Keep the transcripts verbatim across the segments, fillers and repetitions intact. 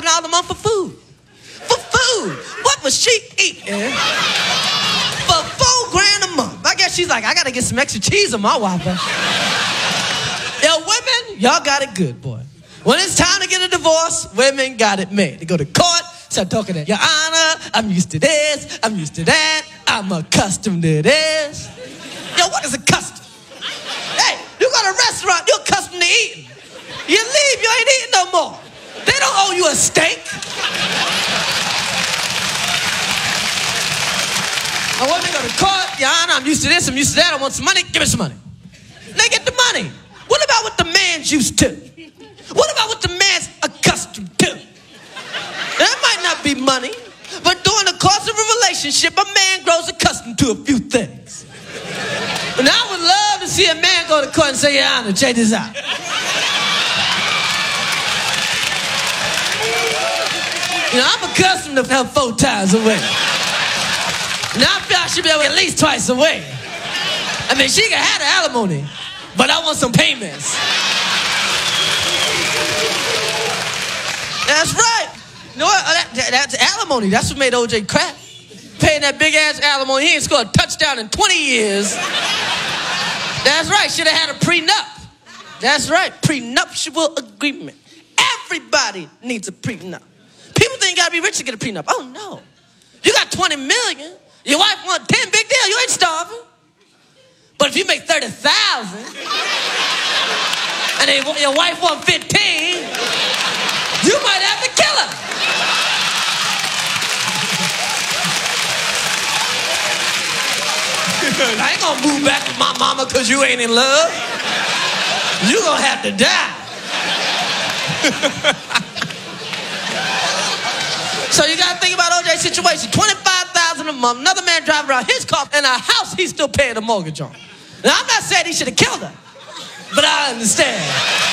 thousand dollars a month for food. For food. What was she eating? For four grand a month. I guess she's like, I gotta get some extra cheese on my Whopper. Yo, women, y'all got it good, boy. When it's time to get a divorce, women got it made. They go to court, start talking to Your Honor, I'm used to this, I'm used to that, I'm accustomed to this. Yo, what is a custom? Hey, you go to a restaurant, you're accustomed to eating. You leave, you ain't eating no more. They don't owe you a steak. And when they go to court, Your Honor, I'm used to this, I'm used to that, I want some money, give me some money. They get the money. What about what the man's used to? What about what the man's accustomed to? That might not be money, but during the course of a relationship, a man grows accustomed to a few things. And I would love to see a man go to court and say, Your Honor, check this out. You know, I'm accustomed to have four times a week. Now I feel I should be able to at least twice a week. I mean, she can have the alimony, but I want some payments. That's right. You know what? That, that, that's alimony. That's what made O J crack. Paying that big ass alimony. He ain't scored a touchdown in twenty years. That's right. Should have had a prenup. That's right. Prenuptial agreement. Everybody needs a prenup. People think you gotta be rich to get a prenup. Oh no. You got twenty million. Your wife wants ten, big deal. You ain't starving. But if you make thirty thousand and then your wife wants fifteen, you might have to kill her. I ain't gonna move back with my mama because you ain't in love. You gonna have to die. So you gotta think about O J's situation. twenty-five thousand dollars a month, another man driving around his car and a house he's still paying a mortgage on. Now I'm not saying he should have killed her, but I understand.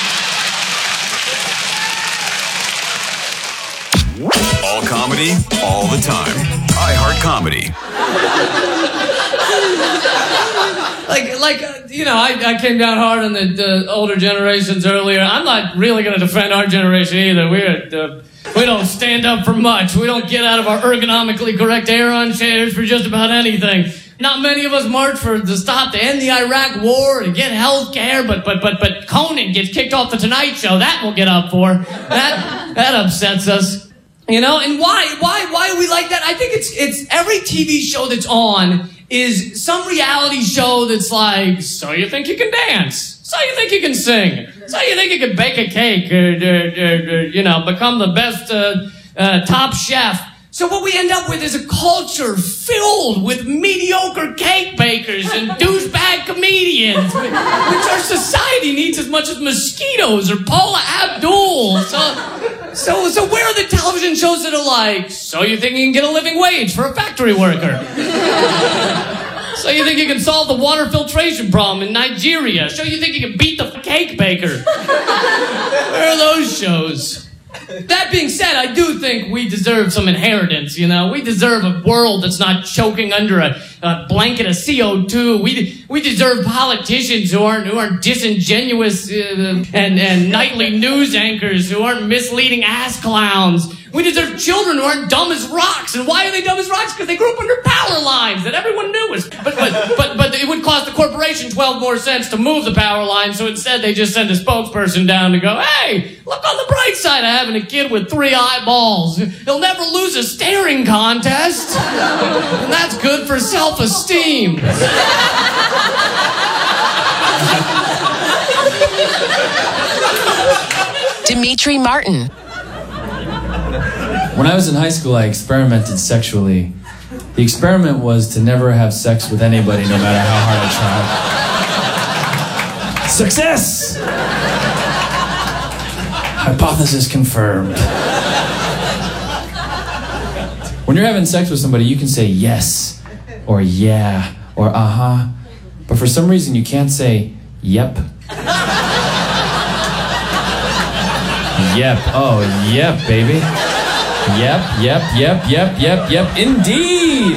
All comedy, all the time. iHeart Comedy. Like, like uh, you know, I, I came down hard on the, the older generations earlier. I'm not really going to defend our generation either. We're, uh, we don't stand up for much. We don't get out of our ergonomically correct Aeron chairs for just about anything. Not many of us march for to stop to end the Iraq War and get health care, but but but but Conan gets kicked off the Tonight Show. That we'll get up for. That that upsets us. You know, and why, why, why are we like that? I think it's, it's every T V show that's on is some reality show that's like, so you think you can dance? So you think you can sing? So you think you can bake a cake? Or, or, or, or you know, become the best uh, uh, top chef? So what we end up with is a culture filled with mediocre cake bakers and douchebag comedians, which our society needs as much as mosquitoes or Paula Abdul. So, so, so where are the television shows that are like, so you think you can get a living wage for a factory worker? So you think you can solve the water filtration problem in Nigeria? So you think you can beat the cake baker? Where are those shows? That being said, I do think we deserve some inheritance, you know? We deserve a world that's not choking under a, a blanket of C O two. We we deserve politicians who aren't who aren't disingenuous uh, and, and nightly news anchors who aren't misleading ass clowns. We deserve children who aren't dumb as rocks. And why are they dumb as rocks? Because they grew up under power lines that everyone knew was... But, but, but, but it would cost the corporation twelve more cents to move the power line, so instead they just send a spokesperson down to go, hey, look on the bright side of having a kid with three eyeballs. He'll never lose a staring contest. And that's good for self-esteem. Demetri Martin. When I was in high school, I experimented sexually. The experiment was to never have sex with anybody, no matter how hard I tried. Success! Hypothesis confirmed. When you're having sex with somebody, you can say yes, or yeah, or uh-huh. But for some reason, you can't say yep. Yep. Oh, yep, baby. Yep, yep, yep, yep, yep, yep, indeed!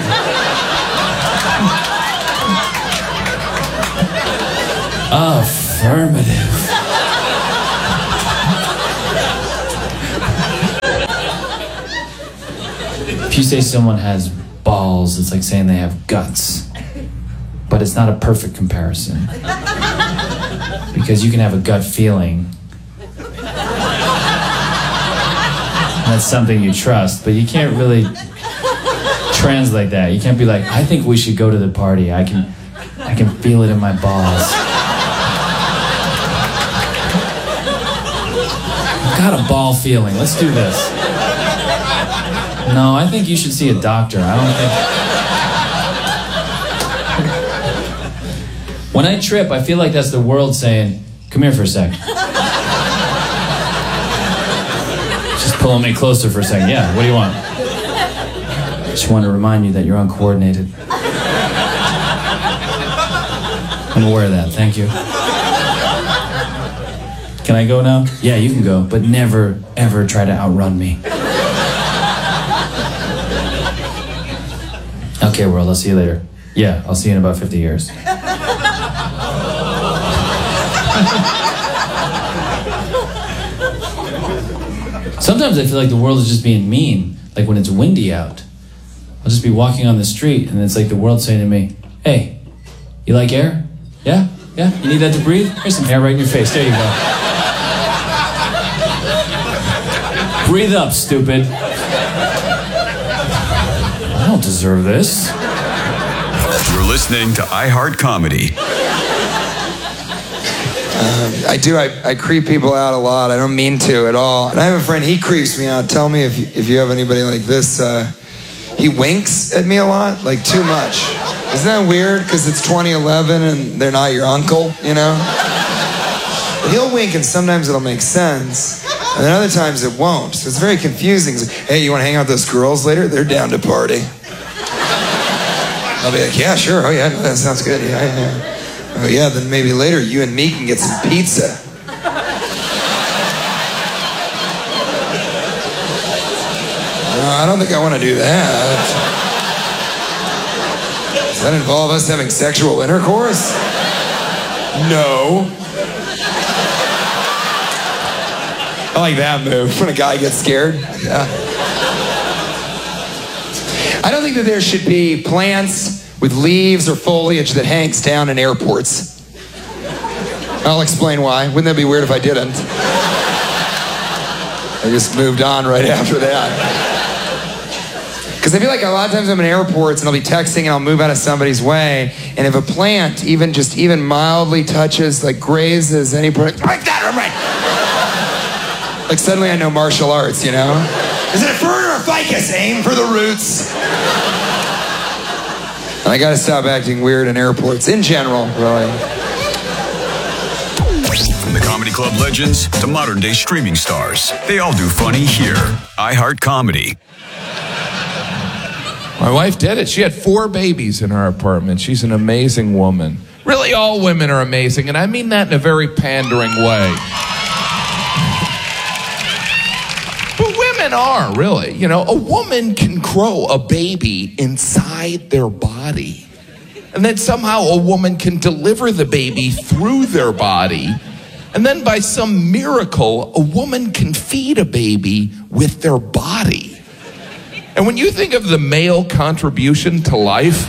Affirmative. you say someone has balls, it's like saying they have guts. But it's not a perfect comparison. Because you can have a gut feeling. That's something you trust, but you can't really translate that. You can't be like, I think we should go to the party. I can I can feel it in my balls. I've got a ball feeling. Let's do this. No, I think you should see a doctor. I don't think... When I trip, I feel like that's the world saying, come here for a sec. Just pulling me closer for a second. Yeah, what do you want? I just want to remind you that you're uncoordinated. I'm aware of that, thank you. Can I go now? Yeah, you can go, but never, ever try to outrun me. Okay, world, I'll see you later. Yeah, I'll see you in about fifty years. Sometimes I feel like the world is just being mean, like when it's windy out. I'll just be walking on the street, and it's like the world saying to me, hey, you like air? Yeah? Yeah? You need that to breathe? Here's some air right in your face. There you go. Breathe up, stupid. I don't deserve this. You're listening to iHeart Comedy. Um, I do. I, I creep people out a lot. I don't mean to at all. And I have a friend, he creeps me out. Tell me if you, if you have anybody like this. Uh, he winks at me a lot, like too much. Isn't that weird? Because it's twenty eleven and they're not your uncle, you know? He'll wink and sometimes it'll make sense. And then other times it won't. So it's very confusing. It's like, hey, you want to hang out with those girls later? They're down to party. I'll be like, yeah, sure. Oh, yeah, that sounds good. Yeah, yeah. Oh, yeah, then maybe later you and me can get some pizza. No, I don't think I want to do that. Does that involve us having sexual intercourse? No. I like that move when a guy gets scared. Yeah. I don't think that there should be plants with leaves or foliage that hangs down in airports. I'll explain why. Wouldn't that be weird if I didn't? I just moved on right after that. Because I feel like a lot of times I'm in airports and I'll be texting and I'll move out of somebody's way, and if a plant even just even mildly touches, like grazes any product, like that, I'm right. Like suddenly I know martial arts, you know? Is it a fern or a ficus? Aim for the roots. I gotta stop acting weird in airports, in general, really. From the Comedy Club legends to modern day streaming stars, they all do funny here. iHeart Comedy. My wife did it. She had four babies in our apartment. She's an amazing woman. Really, all women are amazing, and I mean that in a very pandering way. But women are, really. You know, a woman can grow a baby inside their body. And then somehow a woman can deliver the baby through their body. And then by some miracle, a woman can feed a baby with their body. And when you think of the male contribution to life,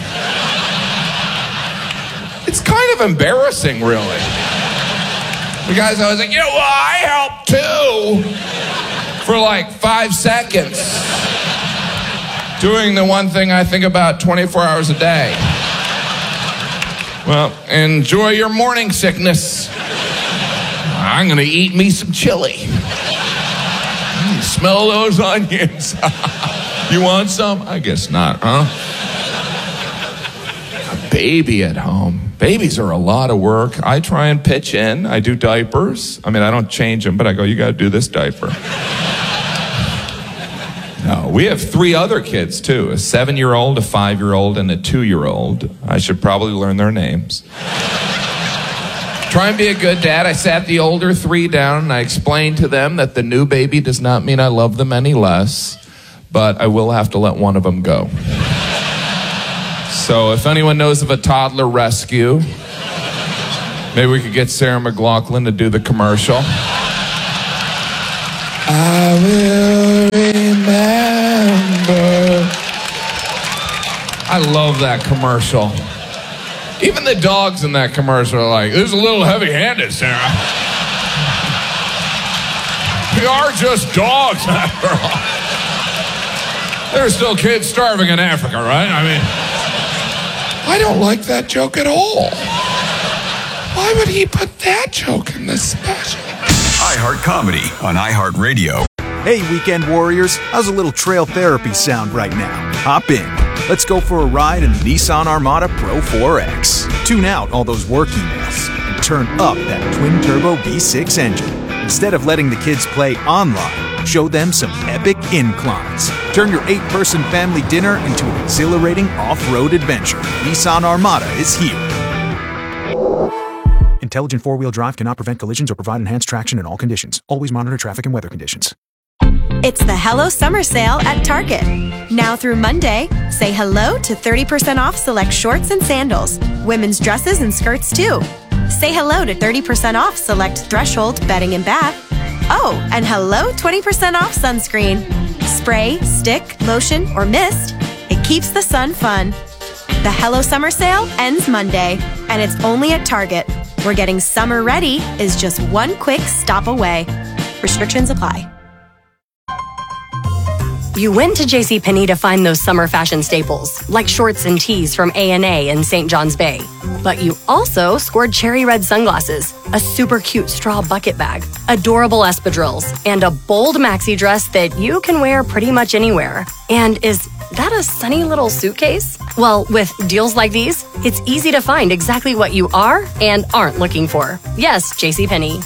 it's kind of embarrassing, really. The guy's always like, you know, well, I helped too. For like five seconds. Doing the one thing I think about twenty-four hours a day. Well, enjoy your morning sickness. I'm gonna eat me some chili. Mm, smell those onions. You want some? I guess not, huh? A baby at home. Babies are a lot of work. I try and pitch in. I do diapers. I mean, I don't change them, but I go, you got to do this diaper. No, we have three other kids, too. A seven-year-old, a five-year-old, and a two-year-old. I should probably learn their names. Try and be a good dad. I sat the older three down, and I explained to them that the new baby does not mean I love them any less. But I will have to let one of them go. So if anyone knows of a toddler rescue, maybe we could get Sarah McLachlan to do the commercial. I will remember I love that commercial. Even the dogs in that commercial are like, this is a little heavy-handed, Sarah. We are just dogs, after all. There are still kids starving in Africa, right? I mean, I don't like that joke at all. Why would he put that joke in this special? iHeart Comedy on iHeartRadio. Hey, weekend warriors, how's a little trail therapy sound right now? Hop in. Let's go for a ride in the Nissan Armada Pro four X. Tune out all those work emails and turn up that twin-turbo V six engine. Instead of letting the kids play online, show them some epic inclines. Turn your eight-person family dinner into an exhilarating off-road adventure. Nissan Armada is here. Intelligent four-wheel drive cannot prevent collisions or provide enhanced traction in all conditions. Always monitor traffic and weather conditions. It's the Hello Summer Sale at Target. Now through Monday, say hello to thirty percent off select shorts and sandals, women's dresses and skirts too. Say hello to thirty percent off select Threshold bedding and bath. Oh, and hello twenty percent off sunscreen. Spray, stick, lotion, or mist. It keeps the sun fun. The Hello Summer Sale ends Monday, and it's only at Target, where getting summer ready is just one quick stop away. Restrictions apply. You went to JCPenney to find those summer fashion staples, like shorts and tees from A and A in Saint John's Bay. But you also scored cherry red sunglasses, a super cute straw bucket bag, adorable espadrilles, and a bold maxi dress that you can wear pretty much anywhere. And is that a sunny little suitcase? Well, with deals like these, it's easy to find exactly what you are and aren't looking for. Yes, JCPenney.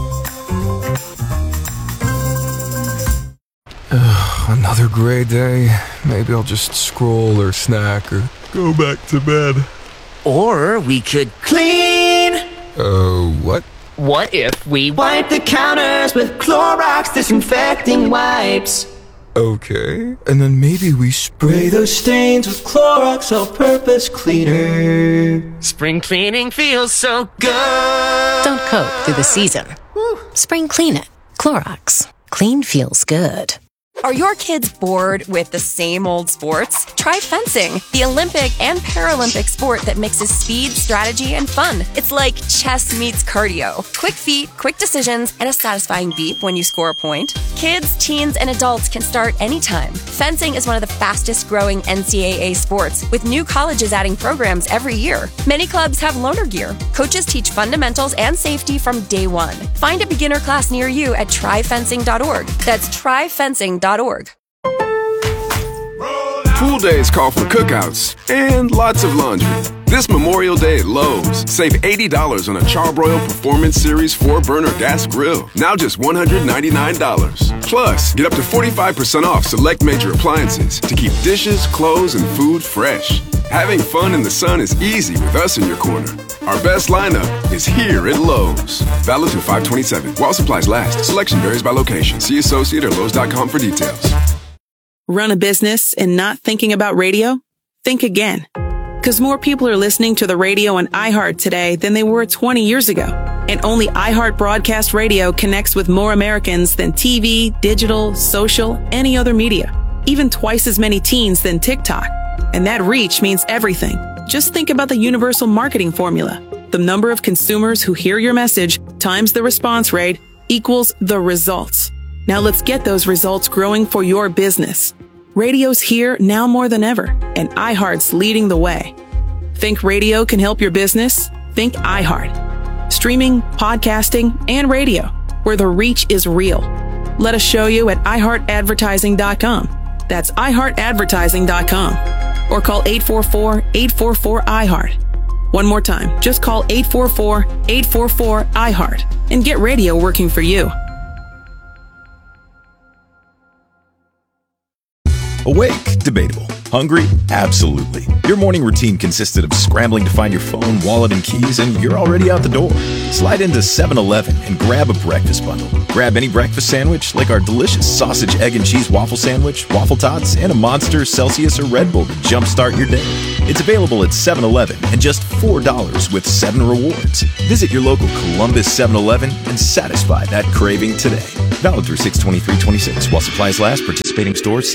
Another gray day. Maybe I'll just scroll or snack or go back to bed. Or we could clean. Uh, what? What if we wipe the counters with Clorox disinfecting wipes? Okay. And then maybe we spray those stains with Clorox all-purpose cleaner. Spring cleaning feels so good. Don't coat through the season. Woo. Spring clean it. Clorox. Clean feels good. Are your kids bored with the same old sports? Try fencing, the Olympic and Paralympic sport that mixes speed, strategy, and fun. It's like chess meets cardio. Quick feet, quick decisions, and a satisfying beep when you score a point. Kids, teens, and adults can start anytime. Fencing is one of the fastest growing N C double A sports, with new colleges adding programs every year. Many clubs have loaner gear. Coaches teach fundamentals and safety from day one. Find a beginner class near you at try fencing dot org. That's try fencing dot org. Pool days call for cookouts and lots of laundry. This Memorial Day at Lowe's, save eighty dollars on a Charbroil Performance Series four burner gas grill, now just one hundred ninety-nine dollars. Plus, get up to forty-five percent off select major appliances to keep dishes, clothes, and food fresh. Having fun in the sun is easy with us in your corner. Our best lineup is here at Lowe's. Valid through five twenty-seven. While supplies last. Selection varies by location. See associate or Lowe's dot com for details. Run a business and not thinking about radio? Think again. Because more people are listening to the radio on iHeart today than they were twenty years ago. And only iHeart Broadcast Radio connects with more Americans than T V, digital, social, any other media. Even twice as many teens than TikTok. And that reach means everything. Just think about the universal marketing formula. The number of consumers who hear your message times the response rate equals the results. Now let's get those results growing for your business. Radio's here now more than ever, and iHeart's leading the way. Think radio can help your business? Think iHeart. Streaming, podcasting, and radio, where the reach is real. Let us show you at i heart advertising dot com. That's i heart advertising dot com. Or call eight four four, eight four four, I heart. One more time, just call eight four four, eight four four, I heart and get radio working for you. Awake? Debatable. Hungry? Absolutely. Your morning routine consisted of scrambling to find your phone, wallet, and keys, and you're already out the door. Slide into seven eleven and grab a breakfast bundle. Grab any breakfast sandwich, like our delicious sausage, egg, and cheese waffle sandwich, waffle tots, and a Monster, Celsius, or Red Bull to jumpstart your day. It's available at seven eleven and just four dollars with seven rewards. Visit your local Columbus seven eleven and satisfy that craving today. Valid through six twenty-three twenty-six. While supplies last, participating stores, see app for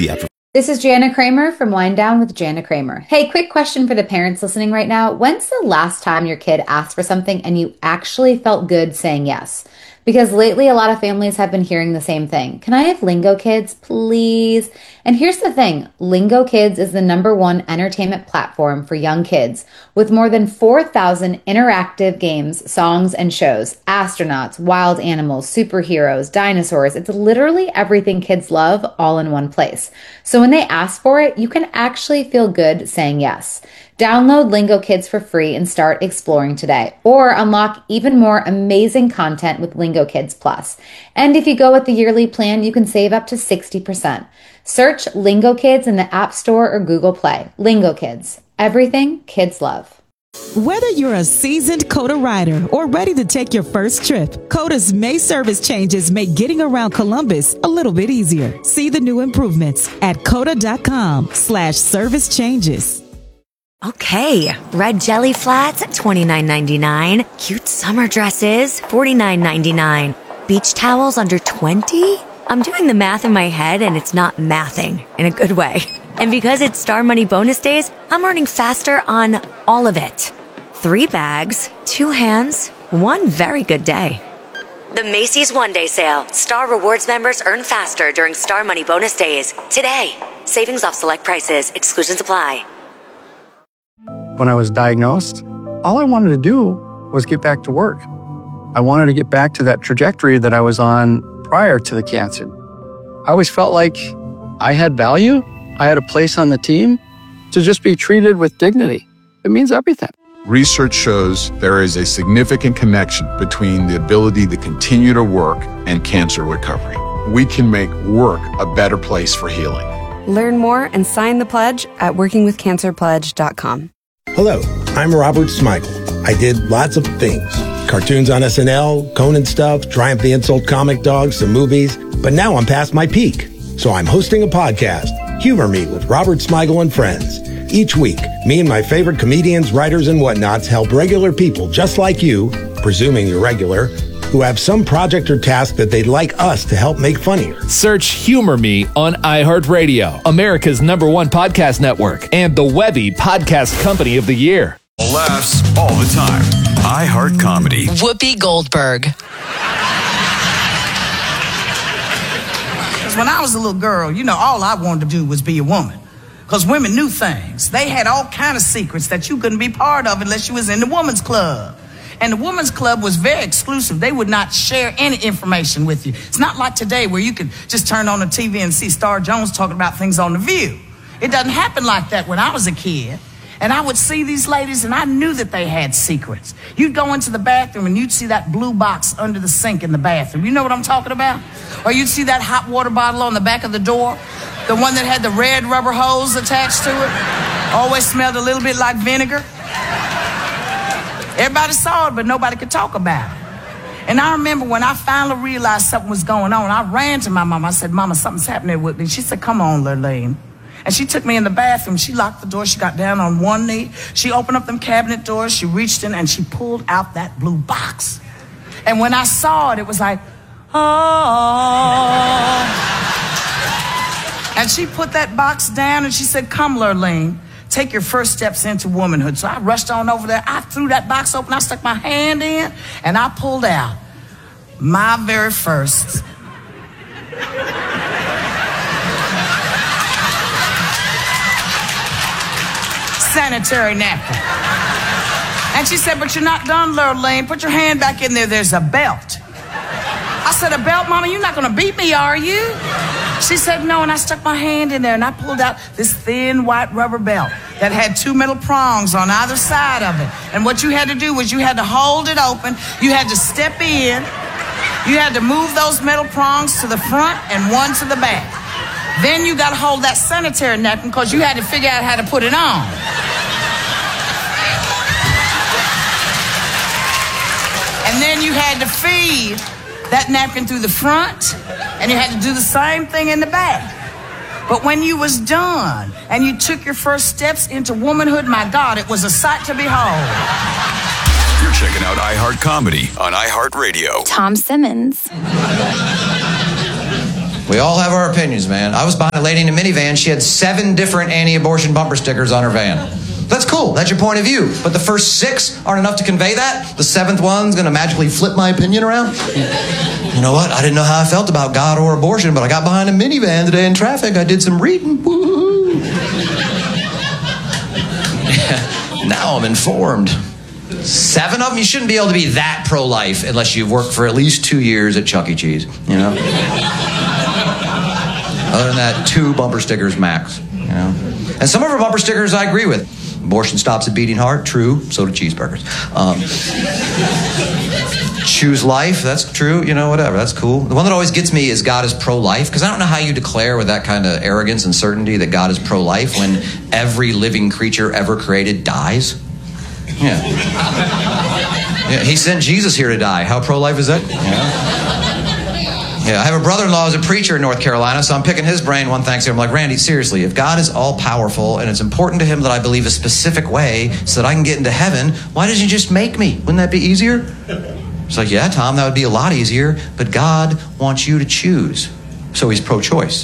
This is Jana Kramer from Wind Down with Jana Kramer. Hey, quick question for the parents listening right now. When's the last time your kid asked for something and you actually felt good saying yes? Because lately a lot of families have been hearing the same thing. Can I have Lingo Kids, please? And here's the thing. Lingo Kids is the number one entertainment platform for young kids with more than four thousand interactive games, songs, and shows. Astronauts, wild animals, superheroes, dinosaurs. It's literally everything kids love all in one place. So when they ask for it, you can actually feel good saying yes. Download Lingo Kids for free and start exploring today, or unlock even more amazing content with Lingo Kids Plus. And if you go with the yearly plan, you can save up to sixty percent. Search Lingo Kids in the App Store or Google Play. Lingo Kids, everything kids love. Whether you're a seasoned Coda rider or ready to take your first trip, Coda's May service changes make getting around Columbus a little bit easier. See the new improvements at coda.com slash service changes. Okay, red jelly flats at twenty-nine ninety-nine. Cute summer dresses, forty-nine ninety-nine. Beach towels under twenty? I'm doing the math in my head and it's not mathing in a good way. And because it's Star Money bonus days, I'm earning faster on all of it. Three bags, two hands, one very good day. The Macy's One Day Sale. Star Rewards members earn faster during Star Money bonus days. Today. Savings off select prices. Exclusions apply. When I was diagnosed, all I wanted to do was get back to work. I wanted to get back to that trajectory that I was on prior to the cancer. I always felt like I had value. I had a place on the team. To just be treated with dignity, it means everything. Research shows there is a significant connection between the ability to continue to work and cancer recovery. We can make work a better place for healing. Learn more and sign the pledge at working with cancer pledge dot com. Hello, I'm Robert Smigel. I did lots of things. Cartoons on S N L, Conan stuff, Triumph the Insult comic dogs, some movies. But now I'm past my peak. So I'm hosting a podcast, Humor Me with Robert Smigel and Friends. Each week, me and my favorite comedians, writers, and whatnots help regular people just like you, presuming you're regular, who have some project or task that they'd like us to help make funnier. Search Humor Me on iHeartRadio, America's number one podcast network, and the Webby Podcast Company of the Year. Laughs all the time. iHeart Comedy. Whoopi Goldberg. When I was a little girl, you know, all I wanted to do was be a woman. Because women knew things. They had all kind of secrets that you couldn't be part of unless you was in the woman's club. And the women's club was very exclusive. They would not share any information with you. It's not like today where you could just turn on the T V and see Star Jones talking about things on The View. It doesn't happen like that when I was a kid. And I would see these ladies and I knew that they had secrets. You'd go into the bathroom and you'd see that blue box under the sink in the bathroom. You know what I'm talking about? Or you'd see that hot water bottle on the back of the door. The one that had the red rubber hose attached to it. Always smelled a little bit like vinegar. Everybody saw it, but nobody could talk about it. And I remember when I finally realized something was going on, I ran to my mom. I said, Mama, something's happening with me. She said, come on, Lurleen. And she took me in the bathroom. She locked the door. She got down on one knee. She opened up them cabinet doors. She reached in and she pulled out that blue box. And when I saw it, it was like, oh. And she put that box down and she said, come, Lurleen, take your first steps into womanhood. So I rushed on over there. I threw that box open. I stuck my hand in and I pulled out my very first sanitary napkin. And she said, but you're not done, Lurleen. Put your hand back in there. There's a belt. I said, a belt, Mama? You're not going to beat me, are you? She said, no, and I stuck my hand in there and I pulled out this thin white rubber belt that had two metal prongs on either side of it. And what you had to do was you had to hold it open. You had to step in. You had to move those metal prongs to the front and one to the back. Then you got to hold that sanitary napkin because you had to figure out how to put it on. And then you had to feed that napkin through the front, and you had to do the same thing in the back. But when you was done and you took your first steps into womanhood, my God, it was a sight to behold. You're checking out iHeart Comedy on iHeartRadio. Tom Simmons. We all have our opinions, man. I was buying a lady in a minivan. She had seven different anti-abortion bumper stickers on her van. That's cool. That's your point of view. But the first six aren't enough to convey that? The seventh one's going to magically flip my opinion around? You know what? I didn't know how I felt about God or abortion, but I got behind a minivan today in traffic. I did some reading. Woo-hoo. Now I'm informed. Seven of them? You shouldn't be able to be that pro-life unless you've worked for at least two years at Chuck E. Cheese, you know? Other than that, two bumper stickers max, you know? And some of her bumper stickers I agree with. Abortion stops a beating heart, true. So do cheeseburgers. Um, choose life, that's true. You know, whatever, that's cool. The one that always gets me is God is pro-life, because I don't know how you declare with that kind of arrogance and certainty that God is pro-life when every living creature ever created dies. Yeah. Yeah, he sent Jesus here to die. How pro-life is that? Yeah. Yeah, I have a brother-in-law who's a preacher in North Carolina, so I'm picking his brain one Thanksgiving. I'm like, Randy, seriously, if God is all-powerful and it's important to him that I believe a specific way so that I can get into heaven, why doesn't he just make me? Wouldn't that be easier? It's like, yeah, Tom, that would be a lot easier, but God wants you to choose. So he's pro-choice.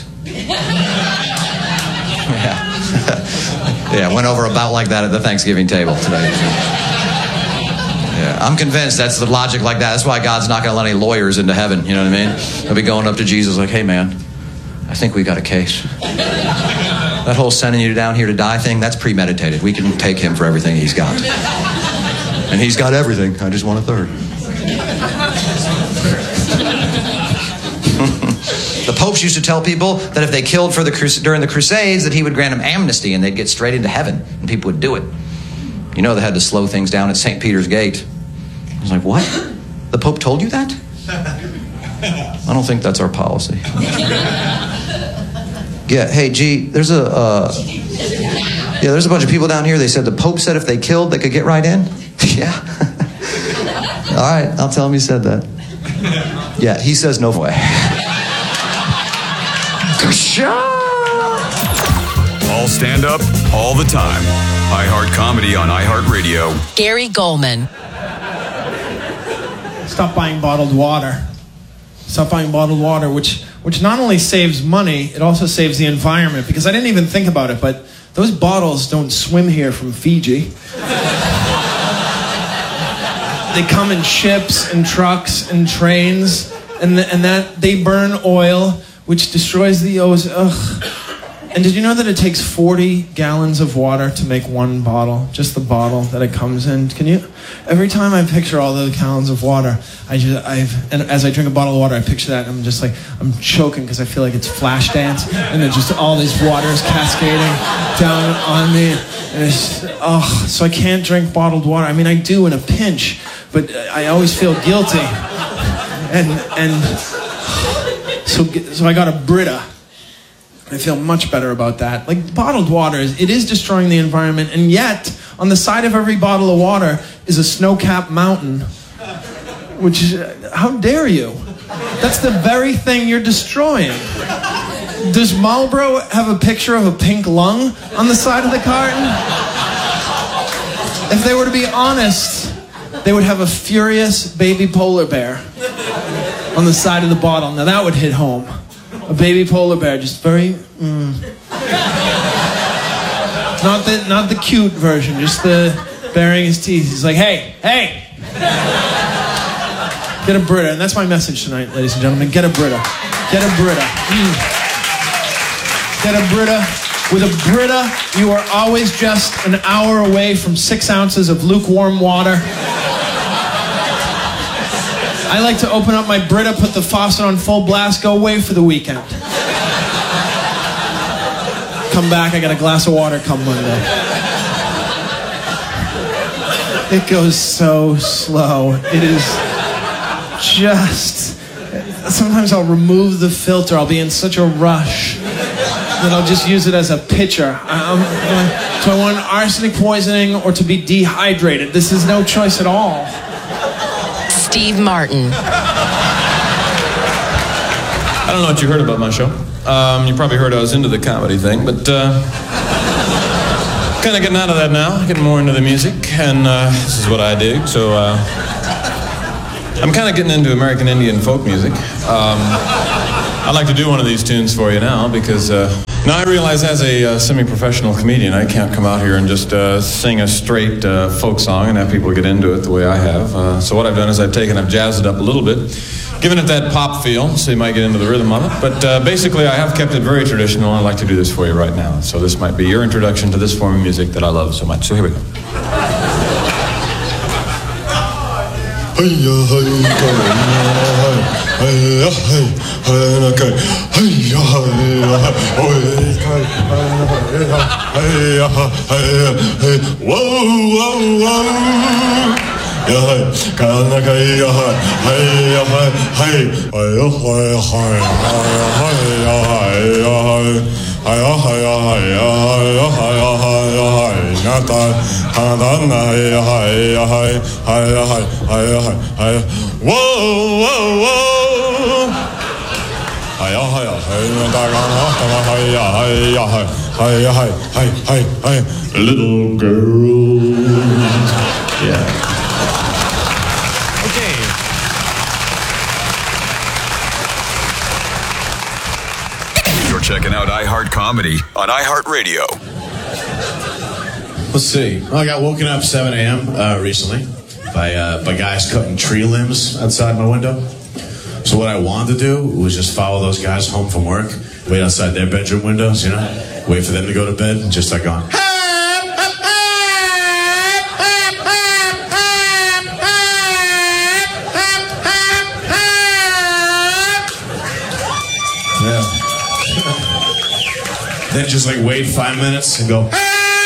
Yeah. Yeah, went over about like that at the Thanksgiving table today. Yeah, I'm convinced that's the logic like that. That's why God's not going to let any lawyers into heaven. You know what I mean? They'll be going up to Jesus like, hey, man, I think we got a case. That whole sending you down here to die thing, that's premeditated. We can take him for everything he's got. And he's got everything. I just want a third. The popes used to tell people that if they killed for the crus- during the Crusades, that he would grant them amnesty and they'd get straight into heaven, and people would do it. You know they had to slow things down at Saint Peter's Gate. I was like, what? The Pope told you that? I don't think that's our policy. Yeah, hey, gee, there's a uh, yeah, there's a bunch of people down here. They said the Pope said if they killed, they could get right in. Yeah. All right, I'll tell him he said that. Yeah, he says no way. All stand up, all the time. iHeart Comedy on iHeartRadio. Gary Goldman. Stop buying bottled water. Stop buying bottled water, which which not only saves money, it also saves the environment. Because I didn't even think about it, but those bottles don't swim here from Fiji. They come in ships and trucks and trains, and the, and that they burn oil, which destroys the ozone. Ugh. And did you know that it takes forty gallons of water to make one bottle? Just the bottle that it comes in. Can you? Every time I picture all those gallons of water, I just, I've, and as I drink a bottle of water, I picture that, and I'm just like, I'm choking because I feel like it's Flashdance, and then just all these waters cascading down on me, and it's, oh, so I can't drink bottled water. I mean, I do in a pinch, but I always feel guilty, and and so so I got a Brita. I feel much better about that. Like, bottled water, is, it is destroying the environment, and yet, on the side of every bottle of water is a snow-capped mountain. Which is, how dare you? That's the very thing you're destroying. Does Marlboro have a picture of a pink lung on the side of the carton? If they were to be honest, they would have a furious baby polar bear on the side of the bottle. Now that would hit home. A baby polar bear, just very, mm. Not the not the cute version, just the baring his teeth. He's like, hey, hey! Get a Brita. And that's my message tonight, ladies and gentlemen. Get a Brita. Get a Brita. Mm. Get a Brita. With a Brita, you are always just an hour away from six ounces of lukewarm water. I like to open up my Brita, put the faucet on full blast, go away for the weekend. Come back, I got a glass of water come Monday. It goes so slow. It is just... Sometimes I'll remove the filter. I'll be in such a rush that I'll just use it as a pitcher. I'm, I'm, so I want arsenic poisoning or to be dehydrated. This is no choice at all. Steve Martin. I don't know what you heard about my show. Um, you probably heard I was into the comedy thing, but uh, kind of getting out of that now, getting more into the music, and uh, this is what I dig. So uh, I'm kind of getting into American Indian folk music. Um, I'd like to do one of these tunes for you now because uh, now I realize as a uh, semi-professional comedian, I can't come out here and just uh, sing a straight uh, folk song and have people get into it the way I have. Uh, so what I've done is I've taken, I've jazzed it up a little bit, given it that pop feel, so you might get into the rhythm of it. But uh, basically, I have kept it very traditional, and I'd like to do this for you right now. So this might be your introduction to this form of music that I love so much. So here we go. Little girl. Yeah. You're checking out iHeart Comedy on iHeartRadio. Let's see. Well, I got woken up seven a.m. Uh, recently by uh, by guys cutting tree limbs outside my window. So what I wanted to do was just follow those guys home from work, wait outside their bedroom windows, you know, wait for them to go to bed, and just start going. Yeah. Then just like wait five minutes and go.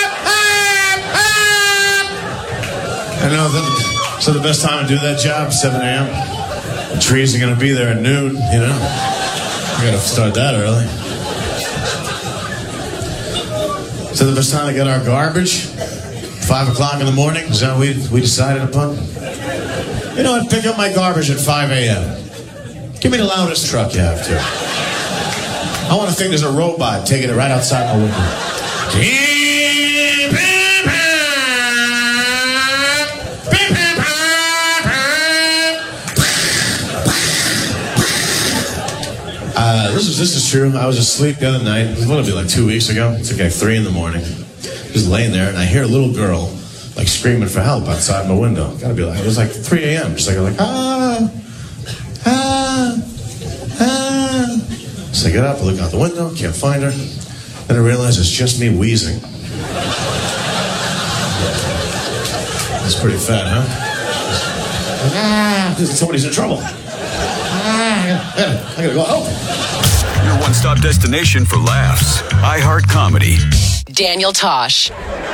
I know. The, so the best time to do that job, seven a.m. The trees are going to be there at noon, you know. We got to start that early. So the best time to get our garbage, five o'clock in the morning. Is that what we we decided upon? You know what? Pick up my garbage at five a.m. Give me the loudest truck you have to. I want to think there's a robot taking it right outside my window. Uh, this is this is true. I was asleep the other night. It was going to be like two weeks ago. It's like three in the morning. Just laying there, and I hear a little girl like screaming for help outside my window. Gotta be like it was like three a.m. Just like like ah ah ah. So I get up, I look out the window, can't find her. Then I realize it's just me wheezing. That's pretty fat, huh? Ah, somebody's in trouble. Ah, I gotta go help. Your one-stop destination for laughs. iHeart Comedy. Daniel Tosh.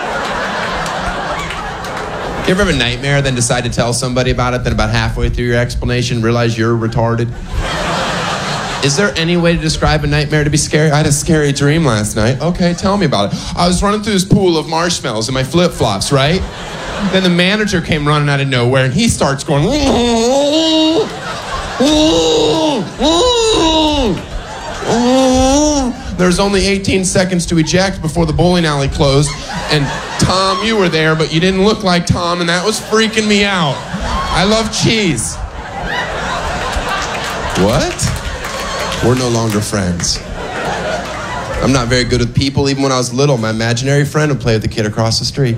You ever have a nightmare, then decide to tell somebody about it, then about halfway through your explanation realize you're retarded? Is there any way to describe a nightmare to be scary? I had a scary dream last night. Okay, tell me about it. I was running through this pool of marshmallows in my flip-flops, right? Then the manager came running out of nowhere, and he starts going... There's only eighteen seconds to eject before the bowling alley closed. And Tom, you were there, but you didn't look like Tom, and that was freaking me out. I love cheese. What? We're no longer friends. I'm not very good with people. Even when I was little, my imaginary friend would play with the kid across the street.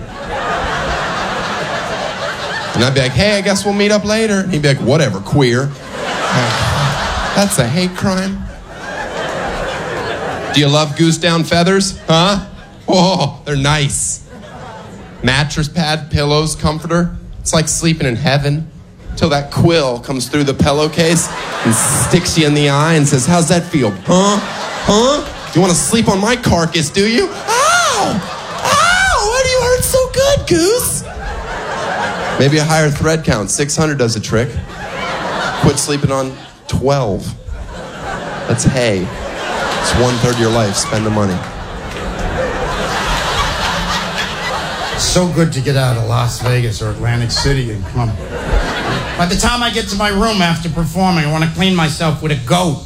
And I'd be like, hey, I guess we'll meet up later. And he'd be like, whatever, queer. That's a hate crime. Do you love goose down feathers? Huh? Oh, they're nice. Mattress pad, pillows, comforter. It's like sleeping in heaven. Till that quill comes through the pillowcase and sticks you in the eye and says, how's that feel? Huh? Huh? You want to sleep on my carcass, do you? Ow! Ow! Why do you hurt so good, goose? Maybe a higher thread count. six hundred does a trick. Quit sleeping on twelve. That's hay. It's one-third of your life. Spend the money. So good to get out of Las Vegas or Atlantic City and come. By the time I get to my room after performing, I want to clean myself with a goat.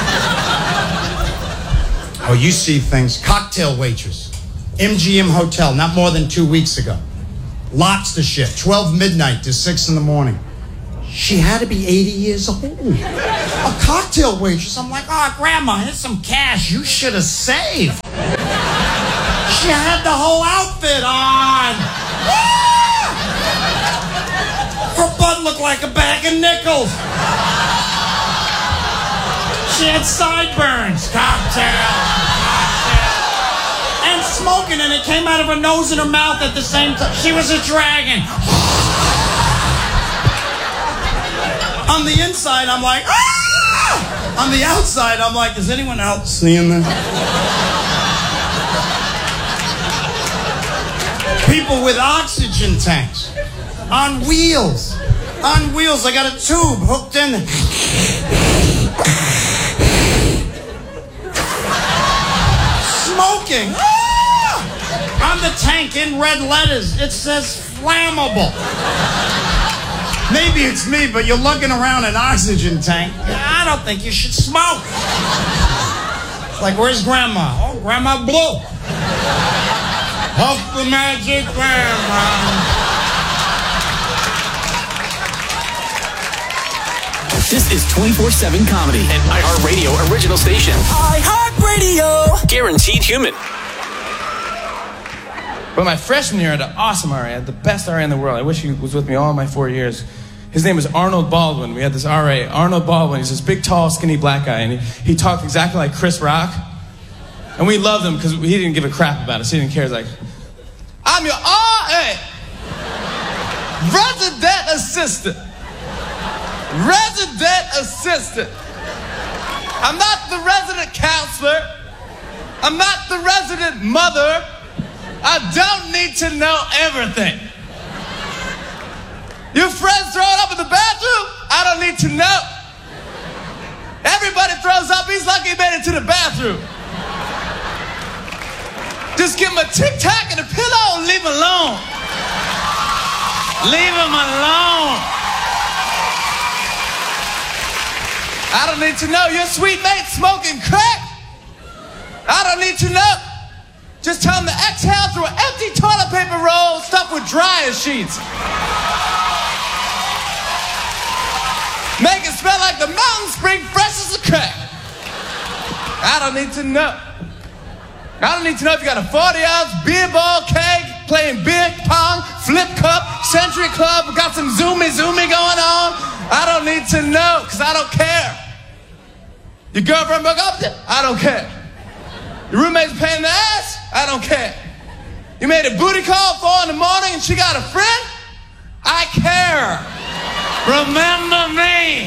Oh, you see things. Cocktail waitress. M G M Hotel, not more than two weeks ago. Lobster shift, twelve midnight to six in the morning. She had to be eighty years old. A cocktail waitress. I'm like, oh, Grandma, here's some cash you should have saved. She had the whole outfit on. Her butt looked like a bag of nickels. She had sideburns. Cocktail. Cocktail. And smoking, and it came out of her nose and her mouth at the same time. She was a dragon. On the inside, I'm like, ah! On the outside, I'm like, is anyone else seeing this? People with oxygen tanks. On wheels. On wheels. I got a tube hooked in. Smoking. Ah! On the tank in red letters, it says flammable. Maybe it's me, but you're lugging around an oxygen tank. I don't think you should smoke. It's like, where's Grandma? Oh, Grandma Blue. Puff the magic Grandma. This is twenty-four seven Comedy, an iHeartRadio original station. iHeartRadio. Guaranteed human. But my freshman year, I had an awesome R A. I had the best R A in the world. I wish he was with me all my four years. His name was Arnold Baldwin. We had this R A, Arnold Baldwin. He's this big, tall, skinny black guy, and he, he talked exactly like Chris Rock. And we loved him because he didn't give a crap about us. He didn't care. He's like, I'm your R A, resident assistant. Resident assistant. I'm not the resident counselor. I'm not the resident mother. I don't need to know everything. Your friends throwing up in the bathroom? I don't need to know. Everybody throws up. He's lucky he made it to the bathroom. Just give him a Tic Tac and a pillow and leave him alone. Leave him alone. I don't need to know your sweet mate smoking crack. I don't need to know. Just tell him to exhale through an empty toilet paper roll stuffed with dryer sheets. Make it smell like the mountain spring fresh as a crack. I don't need to know. I don't need to know if you got a forty ounce beer ball keg, playing beer pong, flip cup, century club, got some zoomy zoomy going on. I don't need to know, because I don't care. Your girlfriend broke up with you? I don't care. Your roommate's a pain in the ass? I don't care. You made a booty call at four in the morning and she got a friend? I care. Remember me.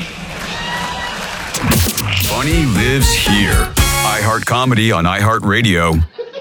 Funny lives here. iHeart Comedy on iHeartRadio.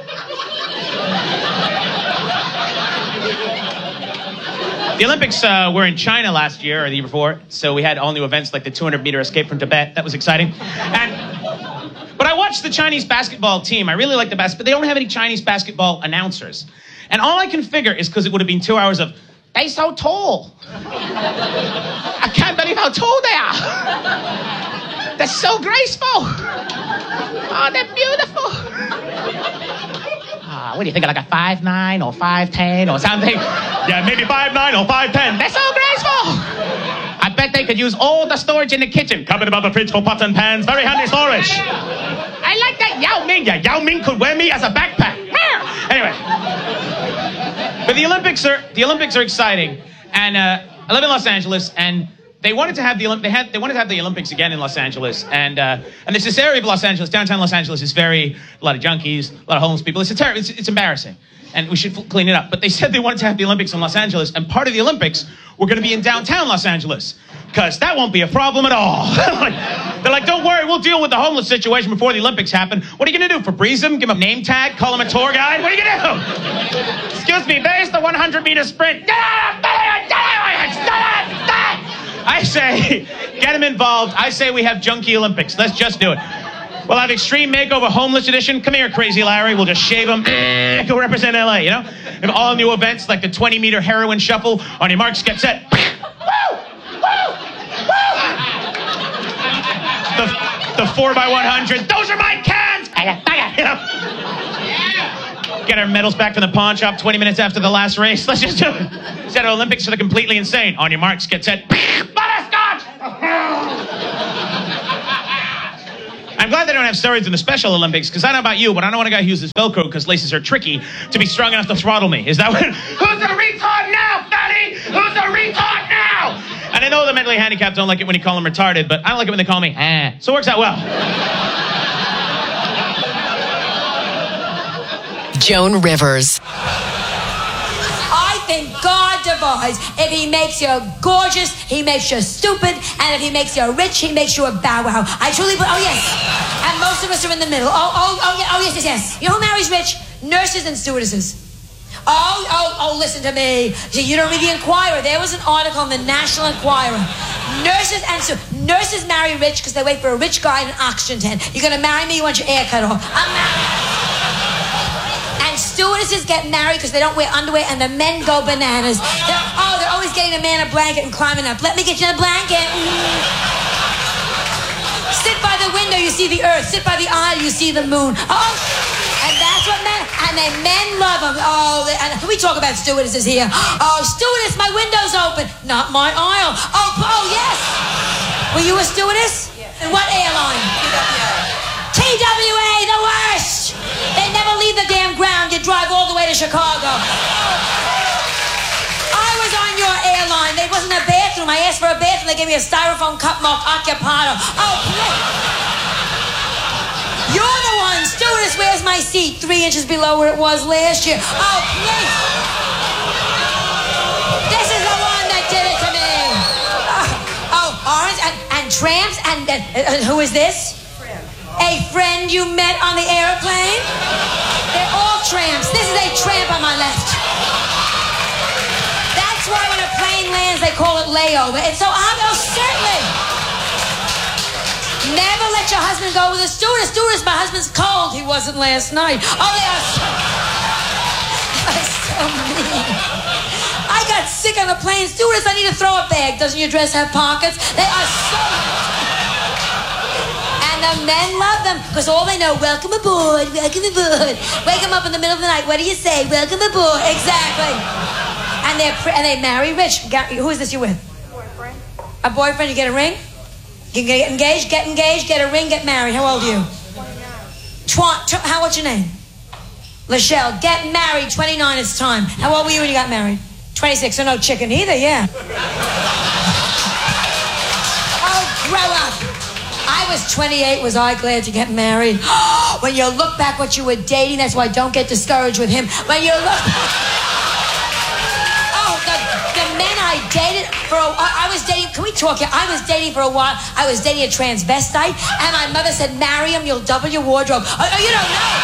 The Olympics uh, were in China last year or the year before, so we had all new events like the two hundred meter escape from Tibet. That was exciting. And but I watched the Chinese basketball team. I really like the basketball, but they don't have any Chinese basketball announcers. And all I can figure is because it would have been two hours of, they're so tall. I can't believe how tall they are. They're so graceful. Oh, they're beautiful. Uh, what do you think, like a five nine or five ten or something? Yeah, maybe five nine or five ten. They're so graceful. I bet they could use all the storage in the kitchen. Cupboard above the fridge for pots and pans. Very handy storage. I like that Yao Ming. Yeah, Yao Ming could wear me as a backpack. Anyway. But the Olympics are the Olympics are exciting. And uh, I live in Los Angeles, and they wanted to have the Olymp- they had they wanted to have the Olympics again in Los Angeles, and uh, and there's this area of Los Angeles, downtown Los Angeles, is very a lot of junkies, a lot of homeless people. It's a ter- it's, it's embarrassing, and we should f- clean it up. But they said they wanted to have the Olympics in Los Angeles, and part of the Olympics were going to be in downtown Los Angeles, because that won't be a problem at all. They're like, don't worry, we'll deal with the homeless situation before the Olympics happen. What are you going to do? Febreze them? Give them a name tag? Call them a tour guide? What are you going to do? Excuse me, there's the one hundred meter sprint. I say, get them involved. I say we have Junkie Olympics. Let's just do it. We'll have Extreme Makeover Homeless Edition. Come here, Crazy Larry. We'll just shave them. Go represent L A, you know? We have all new events like the twenty meter heroin shuffle. On your marks, get set. The, the four by one hundred. Those are my cans! You know? Get our medals back from the pawn shop twenty minutes after the last race. Let's just do it. Instead of Olympics for the completely insane. On your marks, get set. Butterscotch! don't have steroids in the Special Olympics, because I don't know about you, but I don't want a guy who uses Velcro because laces are tricky to be strong enough to throttle me. Is that what? Who's the retard now, fatty? Who's the retard now? And I know the mentally handicapped don't like it when you call them retarded, but I don't like it when they call me eh. So it works out well. Joan Rivers. I think God divides. If he makes you gorgeous, he makes you stupid. And if he makes you rich, he makes you a bow wow. I truly believe, oh yes. And most of us are in the middle. Oh, oh, oh, yeah, oh yes, yes, yes. You know who marries rich? Nurses and stewardesses. Oh, oh, oh, listen to me. You don't read the Enquirer. There was an article in the National Enquirer. Nurses and stu- nurses marry rich because they wait for a rich guy in an oxygen tent. You're going to marry me, you want your air cut off. I'm married. And stewardesses get married because they don't wear underwear and the men go bananas. They're, oh, they're always getting a man a blanket and climbing up. Let me get you a blanket. Mm. Sit by the window, you see the earth. Sit by the aisle, you see the moon. Oh, and that's what men, and then men love them. Oh, they, and we talk about stewardesses here. Oh, stewardess, my window's open. Not my aisle. Oh, oh yes. Were you a stewardess? Yes. In what airline? T W A. T W A, the worst. They never leave the damn ground. You drive all the way to Chicago. I was on your airline. There wasn't a bathroom. I asked for a bathroom. They gave me a styrofoam cup marked Occupado. Oh, please. You're the one. Stewardess, where's my seat? Three inches below where it was last year. Oh, please. This is the one that did it to me. Oh, oh orange and, and tramps. And uh, uh, who is this? A friend you met on the airplane? They're all tramps. This is a tramp on my left. That's why when a plane lands, they call it layover. It's so obvious, certainly. Never let your husband go with a stewardess. Stewardess, my husband's cold. He wasn't last night. Oh, they are so, are so mean. I got sick on the plane. Stewardess, I need a throw-up bag. Doesn't your dress have pockets? They are so... And the men love them because all they know, welcome aboard, welcome aboard. Wake them up in the middle of the night. What do you say? Welcome aboard. Exactly. And they and they marry rich. Who is this you with? Boyfriend. A boyfriend. You get a ring? You can get engaged, get engaged, get a ring, get married. How old are you? twenty-nine. Tw- tw- how, what's your name? Lachelle. Get married. twenty-nine, it's time. How old were you when you got married? twenty-six. So no chicken either, yeah. Oh, grow up. I was twenty-eight. Was I glad to get married? When you look back what you were dating, that's why don't get discouraged with him. When you look... Oh, the, the men I dated for a while, I was dating... Can we talk here? I was dating for a while. I was dating a transvestite, and my mother said, marry him, you'll double your wardrobe. Oh, oh you don't know.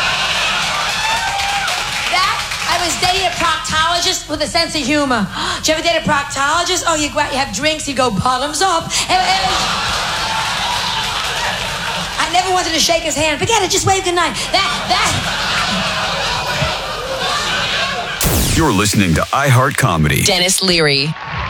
That, I was dating a proctologist with a sense of humor. Did you ever date a proctologist? Oh, you go out, you have drinks, you go bottoms up. And, and, I never wanted to shake his hand. Forget it, just wave goodnight. That, that. You're listening to iHeart Comedy. Dennis Leary.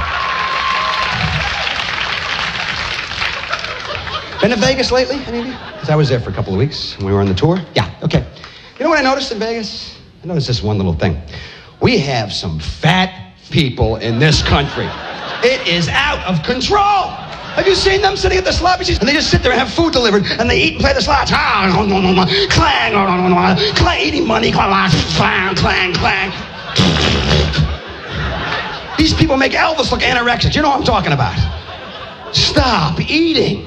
Been to Vegas lately, any of you? Because I was there for a couple of weeks when we were on the tour. Yeah, okay. You know what I noticed in Vegas? I noticed this one little thing. We have some fat people in this country. It is out of control. Have you seen them sitting at the slot machines? And they just sit there and have food delivered, and they eat and play the slots. Ah, no, no, no, no. Clang, no, no, no, no. Clang, eating money. Clang, clang, clang, clang. These people make Elvis look anorexic. You know what I'm talking about. Stop eating.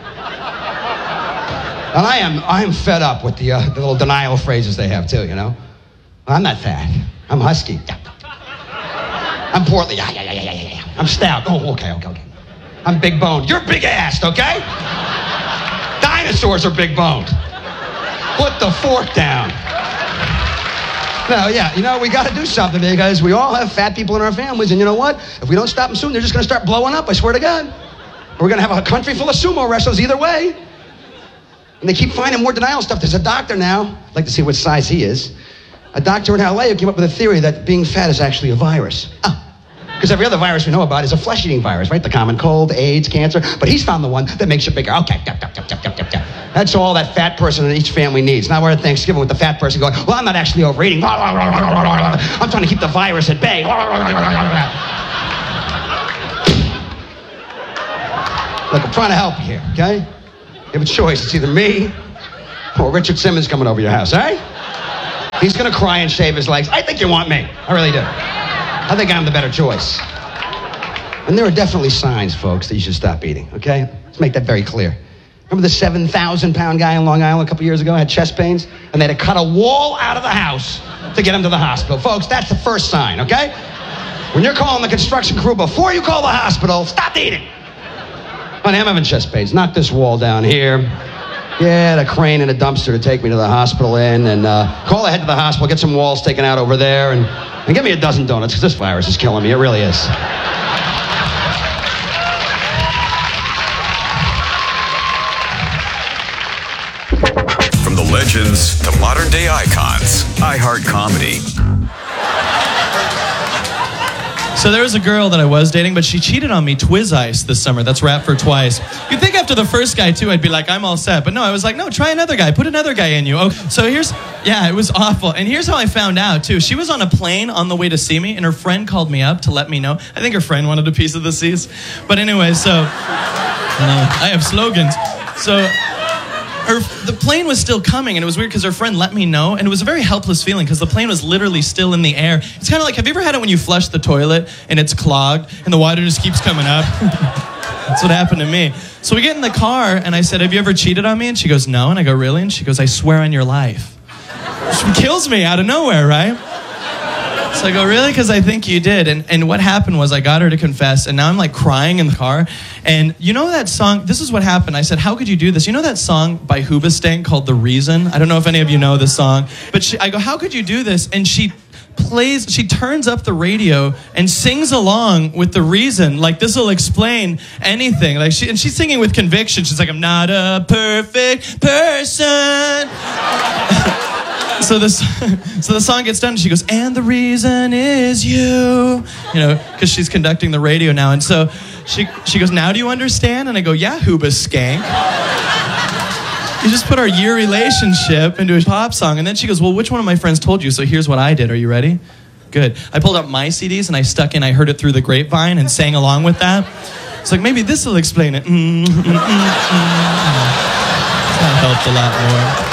And I am, I am fed up with the, uh, the little denial phrases they have too. You know, I'm not fat. I'm husky. I'm portly. Yeah, yeah, yeah, yeah, yeah, yeah. I'm stout. Oh, okay, okay, okay. I'm big boned. You're big assed, okay? Dinosaurs are big boned. Put the fork down. No, yeah, you know, we got to do something because we all have fat people in our families, and you know what? If we don't stop them soon, they're just going to start blowing up, I swear to God. We're going to have a country full of sumo wrestlers either way. And they keep finding more denial stuff. There's a doctor now, I'd like to see what size he is, a doctor in L A who came up with a theory that being fat is actually a virus. Oh. Because every other virus we know about is a flesh-eating virus, right? The common cold, AIDS, cancer. But he's found the one that makes you bigger. Okay, yep, yep, yep, yep, yep, yep. That's all that fat person in each family needs. Now we're at Thanksgiving with the fat person going, well, I'm not actually overeating. I'm trying to keep the virus at bay. Look, I'm trying to help you here, okay? You have a choice. It's either me Or Richard Simmons coming over your house, eh? He's gonna cry and shave his legs. I think you want me. I really do. I think I'm the better choice. And there are definitely signs, folks, that you should stop eating, okay? Let's make that very clear. Remember the seven thousand pound guy in Long Island a couple years ago had chest pains? And they had to cut a wall out of the house to get him to the hospital. Folks, that's the first sign, okay? When you're calling the construction crew before you call the hospital, stop eating. Honey, I'm having chest pains. Knock this wall down here. Yeah, the crane and a dumpster to take me to the hospital in, and uh, call ahead to the hospital, get some walls taken out over there, and, and get me a dozen donuts, because this virus is killing me. It really is. From the legends to modern day icons, iHeart Comedy. So there was a girl that I was dating, but she cheated on me Twiz Ice this summer. That's rap for twice. You'd think after the first guy, too, I'd be like, I'm all set. But no, I was like, no, try another guy. Put another guy in you. Oh, so here's, yeah, it was awful. And here's how I found out, too. She was on a plane on the way to see me, and her friend called me up to let me know. I think her friend wanted a piece of the seas. But anyway, so, uh, I have slogans. So... Her, the plane was still coming, and it was weird because her friend let me know, and it was a very helpless feeling because the plane was literally still in the air. It's kind of like, have you ever had it when you flush the toilet and it's clogged and the water just keeps coming up? That's what happened to me. So we get in the car, and I said, have you ever cheated on me? And she goes, no. And I go, really? And she goes, I swear on your life. She kills me out of nowhere, right? So I go, really? Because I think you did. And and what happened was I got her to confess, and now I'm like crying in the car. And you know that song, this is what happened. I said, how could you do this? You know that song by Hoobastank called The Reason? I don't know if any of you know this song. But she, I go, how could you do this? And she plays, she turns up the radio and sings along with The Reason. Like, this will explain anything. Like she, and she's singing with conviction. She's like, I'm not a perfect person. So this, so the song gets done, and she goes, and the reason is you, you know, because she's conducting the radio now. And so she she goes, now do you understand? And I go, yeah, Hoobastank. You just put our year relationship into a pop song. And then she goes, well, which one of my friends told you? So here's what I did. Are you ready? Good. I pulled out my C Ds, and I stuck in I Heard It Through the Grapevine and sang along with that. It's like, maybe this will explain it. Mm, mm, mm, mm. That helped a lot more.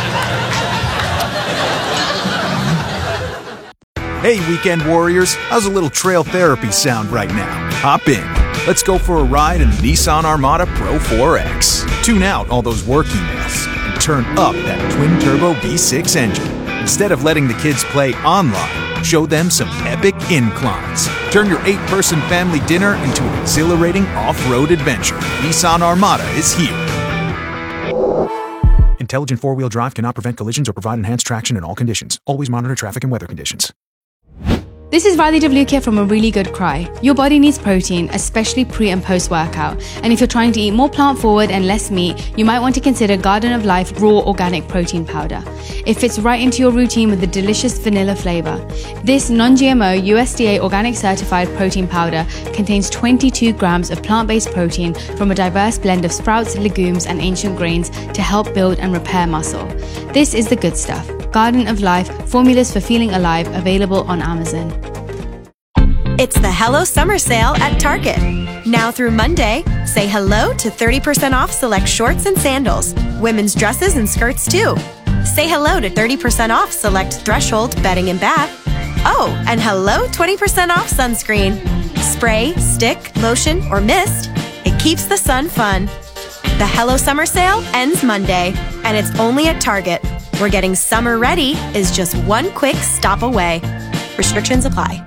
Hey, weekend warriors, how's a little trail therapy sound right now? Hop in. Let's go for a ride in the Nissan Armada Pro four X. Tune out all those work emails and turn up that twin-turbo V six engine. Instead of letting the kids play online, show them some epic inclines. Turn your eight-person family dinner into an exhilarating off-road adventure. Nissan Armada is here. Intelligent four-wheel drive cannot prevent collisions or provide enhanced traction in all conditions. Always monitor traffic and weather conditions. This is Riley W. here from A Really Good Cry. Your body needs protein, especially pre and post workout. And if you're trying to eat more plant forward and less meat, you might want to consider Garden of Life Raw Organic Protein Powder. It fits right into your routine with a delicious vanilla flavor. This non-G M O U S D A organic certified protein powder contains twenty-two grams of plant-based protein from a diverse blend of sprouts, legumes, and ancient grains to help build and repair muscle. This is the good stuff. Garden of Life, formulas for feeling alive, available on Amazon. It's the Hello Summer Sale at Target. Now through Monday, say hello to thirty percent off select shorts and sandals, women's dresses and skirts too. Say hello to thirty percent off select Threshold bedding and bath. Oh, and hello twenty percent off sunscreen. Spray, stick, lotion, or mist, it keeps the sun fun. The Hello Summer Sale ends Monday, and it's only at Target, where getting summer ready is just one quick stop away. Restrictions apply.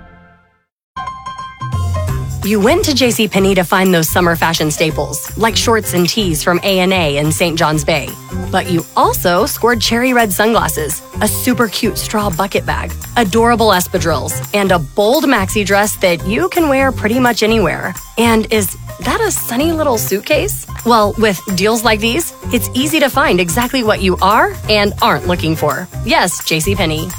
You went to JCPenney to find those summer fashion staples, like shorts and tees from A and A in Saint John's Bay. But you also scored cherry red sunglasses, a super cute straw bucket bag, adorable espadrilles, and a bold maxi dress that you can wear pretty much anywhere. And is that a sunny little suitcase? Well, with deals like these, it's easy to find exactly what you are and aren't looking for. Yes, JCPenney.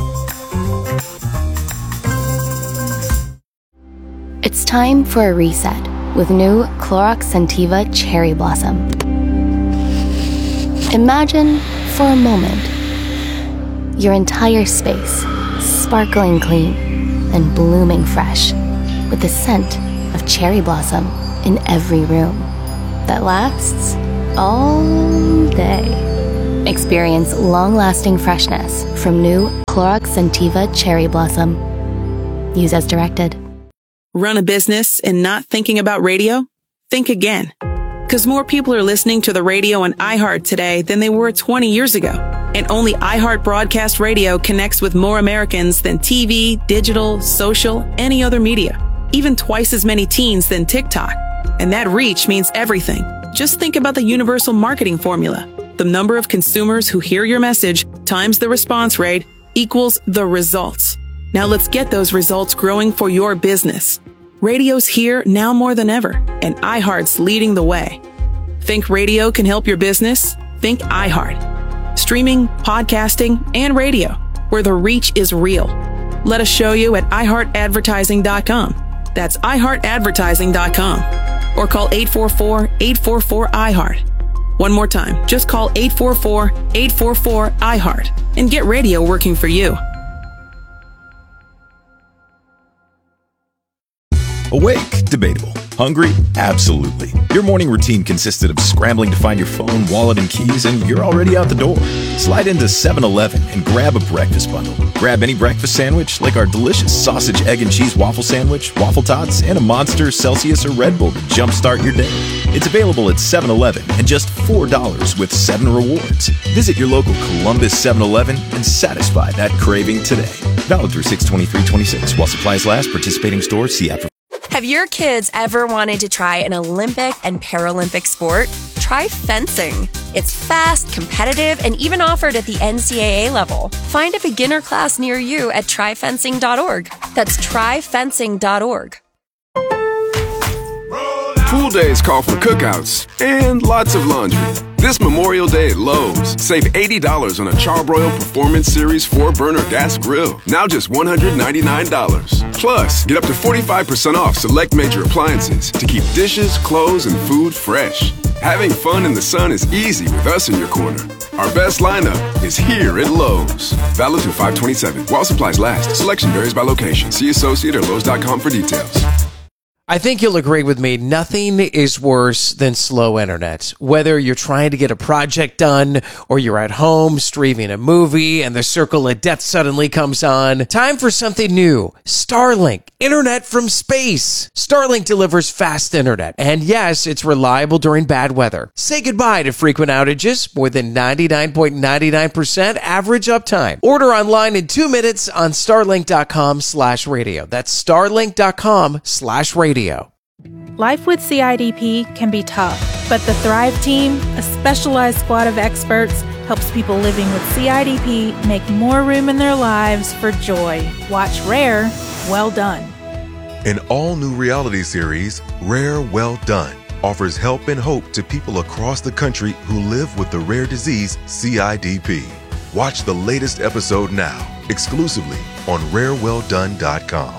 It's time for a reset with new Clorox Scentiva Cherry Blossom. Imagine, for a moment, your entire space sparkling clean and blooming fresh with the scent of cherry blossom in every room that lasts all day. Experience long-lasting freshness from new Clorox Scentiva Cherry Blossom. Use as directed. Run a business and not thinking about radio? Think again. Because more people are listening to the radio on iHeart today than they were twenty years ago. And only iHeart Broadcast Radio connects with more Americans than T V, digital, social, any other media. Even twice as many teens than TikTok. And that reach means everything. Just think about the universal marketing formula. The number of consumers who hear your message times the response rate equals the results. Now let's get those results growing for your business. Radio's here now more than ever, and iHeart's leading the way. Think radio can help your business? Think iHeart. Streaming, podcasting, and radio, where the reach is real. Let us show you at i heart advertising dot com. That's i heart advertising dot com. Or call eight four four, eight four four, I heart. One more time, just call eight four four, eight four four, I heart and get radio working for you. Awake? Debatable. Hungry? Absolutely. Your morning routine consisted of scrambling to find your phone, wallet, and keys, and you're already out the door. Slide into seven eleven and grab a breakfast bundle. Grab any breakfast sandwich, like our delicious sausage, egg, and cheese waffle sandwich, waffle tots, and a Monster, Celsius, or Red Bull to jumpstart your day. It's available at seven eleven and just four dollars with seven rewards. Visit your local Columbus seven eleven and satisfy that craving today. Valid through six twenty-three twenty-six while supplies last. Participating stores. See app for. Have your kids ever wanted to try an Olympic and Paralympic sport? Try fencing. It's fast, competitive, and even offered at the N C double A level. Find a beginner class near you at try fencing dot org. That's try fencing dot org. Pool days call for cookouts and lots of laundry. This Memorial Day at Lowe's, save eighty dollars on a Charbroil Performance Series four burner gas grill. Now just one hundred ninety-nine dollars. Plus, get up to forty-five percent off select major appliances to keep dishes, clothes, and food fresh. Having fun in the sun is easy with us in your corner. Our best lineup is here at Lowe's. Valid through five twenty-seven. While supplies last. Selection varies by location. See associate or Lowe's dot com for details. I think you'll agree with me. Nothing is worse than slow internet. Whether you're trying to get a project done or you're at home streaming a movie and the circle of death suddenly comes on. Time for something new. Starlink. Internet from space. Starlink delivers fast internet. And yes, it's reliable during bad weather. Say goodbye to frequent outages. More than ninety-nine point nine nine percent average uptime. Order online in two minutes on starlink dot com slash radio. That's starlink dot com slash radio. Life with C I D P can be tough, but the Thrive Team, a specialized squad of experts, helps people living with C I D P make more room in their lives for joy. Watch Rare, Well Done. An all-new reality series, Rare Well Done, offers help and hope to people across the country who live with the rare disease C I D P. Watch the latest episode now, exclusively on rare well done dot com.